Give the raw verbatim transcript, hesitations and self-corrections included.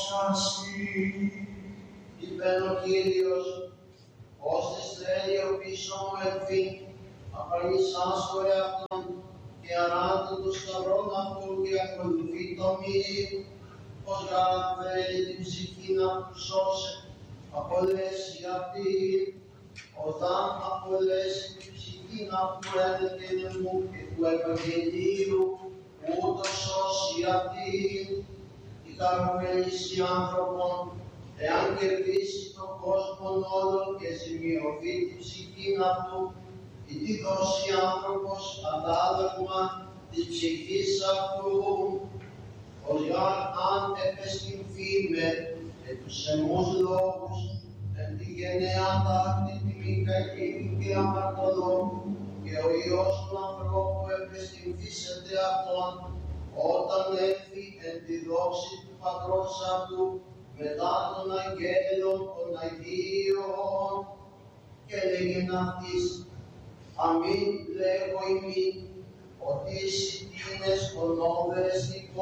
δόξασι. Είπεν ο Κύριος, ώστε στέλνει ο πίσω μου ελφή, απαρνησάς το εαυτόν και αράτω το σταυρόν αυτού και ακολουθεί το μη, πως γράφει την ψυχή να του σώσε, απολέσει αυτή, όταν απολέσει την ψυχή να του ένεκαινε μου και του Ευαγγελίου, ούτως σώσει αυτή, η καροφέληση άνθρωπων, εάν κερδίσει τον κόσμο όλων και ζημιωθεί την ψυχή αυτού, ή τη δώσει άνθρωπος αντάλλαγμα της ψυχής αυτού, ως αν επεστημφεί με και τους εμμούς λόγους, εν τη γενναία ταύτη τη Μικαήλ και αμαρτωλό, και ο Υιός του ανθρώπου επεστημφίσεται αυτόν, όταν έλθει εν τη δόξη του Πατρός αυτού, μετά των αγγέλων των Αγίων, και λέγειν αυτής, αμήν λέγω ημί, ότι εσύ τίνες τον όβερες